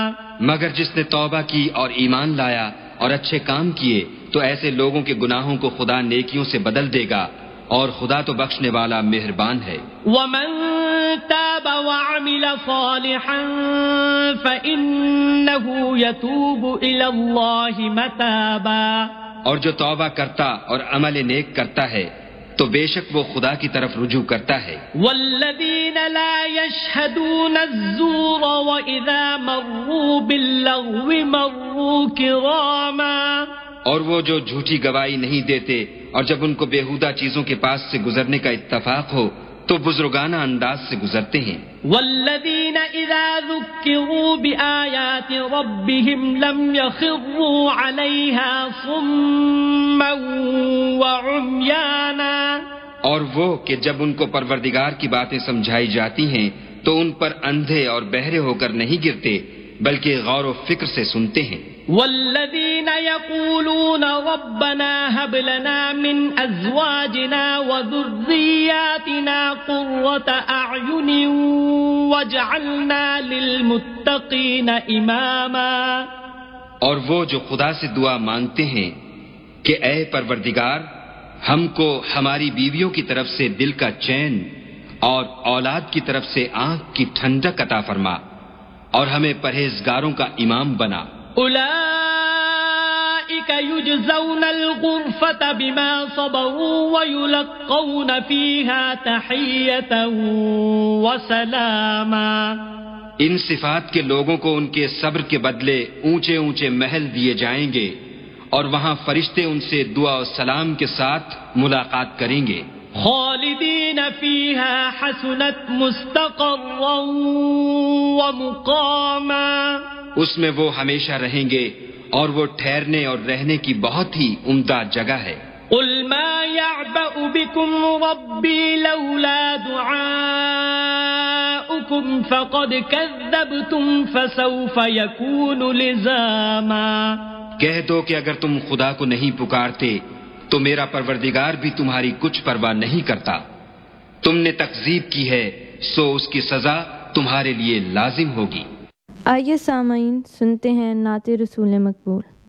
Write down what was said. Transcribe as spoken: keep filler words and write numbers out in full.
مگر جس نے توبہ کی اور ایمان لایا اور اچھے کام کیے تو ایسے لوگوں کے گناہوں کو خدا نیکیوں سے بدل دے گا، اور خدا تو بخشنے والا مہربان ہے۔ ومن تاب وعمل صالحا فإنه يتوب إلى الله متابا، اور جو توبہ کرتا اور عمل نیک کرتا ہے تو بے شک وہ خدا کی طرف رجوع کرتا ہے۔ والذین لا يشهدون الزور وإذا مروا باللغو مروا کراما، اور وہ جو جھوٹی گواہی نہیں دیتے اور جب ان کو بیہودہ چیزوں کے پاس سے گزرنے کا اتفاق ہو تو بزرگانہ انداز سے گزرتے ہیں۔ والذین اذا ذکروا بآیات ربهم لم يخروا علیہا صما وعمیانا، اور وہ کہ جب ان کو پروردگار کی باتیں سمجھائی جاتی ہیں تو ان پر اندھے اور بہرے ہو کر نہیں گرتے بلکہ غور و فکر سے سنتے ہیں۔ والذین یقولون ربنا هب لنا من ازواجنا وذریاتنا قرة اعین واجعلنا للمتقین اماما، اور وہ جو خدا سے دعا مانگتے ہیں کہ اے پروردگار ہم کو ہماری بیویوں کی طرف سے دل کا چین اور اولاد کی طرف سے آنکھ کی ٹھنڈک عطا فرما اور ہمیں پرہیزگاروں کا امام بنا۔ اولئک یجزون الغرفة بما صبروا ویلقون فیہا تحیۃ وسلاما، ان صفات کے لوگوں کو ان کے صبر کے بدلے اونچے اونچے محل دیے جائیں گے اور وہاں فرشتے ان سے دعا و سلام کے ساتھ ملاقات کریں گے۔ خالدین فیہا حسنت مستقرا ومقاما، اس میں وہ ہمیشہ رہیں گے اور وہ ٹھہرنے اور رہنے کی بہت ہی عمدہ جگہ ہے۔ قل ما يعبأ بكم ربي لولا دعاؤكم فقد كذبتم فسوف يكون لزاما، کہہ دو کہ اگر تم خدا کو نہیں پکارتے تو میرا پروردگار بھی تمہاری کچھ پرواہ نہیں کرتا، تم نے تکذیب کی ہے سو اس کی سزا تمہارے لیے لازم ہوگی۔ آئیے سامعین سنتے ہیں نعت رسول مقبول۔